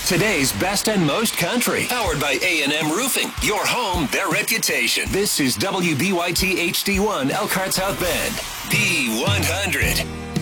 Today's best and most country. Powered by A&M Roofing. Your home, their reputation. This is WBYT HD1 Elkhart South Bend. P100.